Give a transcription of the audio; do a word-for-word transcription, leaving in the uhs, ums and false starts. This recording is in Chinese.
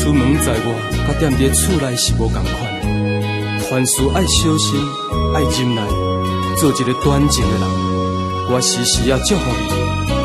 出门在外，甲踮伫厝内是无同款。凡事爱小心，爱忍耐，做一个端正的人。我时时也祝福你。